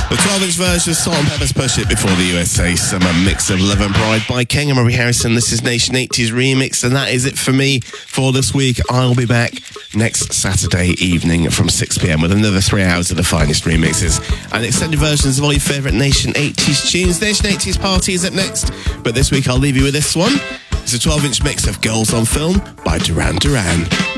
The 12-inch version of Salt and Pepper's Push It before the USA Summer mix of Love and Pride by King and Marie Harrison. This is Nation 80s Remix, and that is it for me for this week. I'll be back next Saturday evening from 6 p.m. with another 3 hours of the finest remixes and extended versions of all your favourite Nation 80s tunes. Nation 80s Party is up next, but this week I'll leave you with this one. It's a 12-inch mix of Girls on Film by Duran Duran.